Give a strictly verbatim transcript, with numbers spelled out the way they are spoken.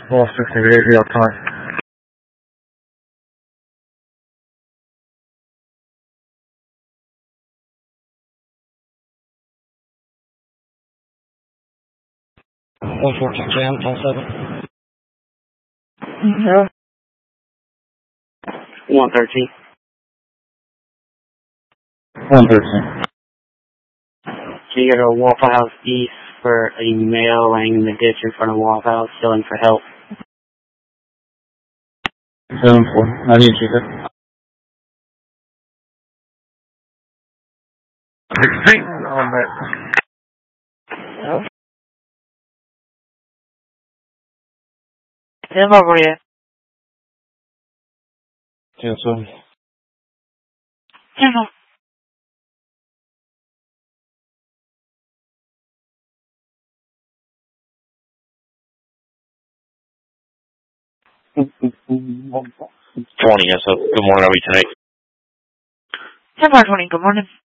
four sixty-eight, real time. one fourteen Jan, ten seven. Yeah. one thirteen. one thirteen. Can you go to Waffle House East for a male laying in the ditch in front of Waffle House, yelling for help? seven four. I need you there. sixteen on that. Oh. Him over here. Yes, sir. Him over. twenty, yes, sir. Good morning, how are you tonight? ten by twenty, good morning.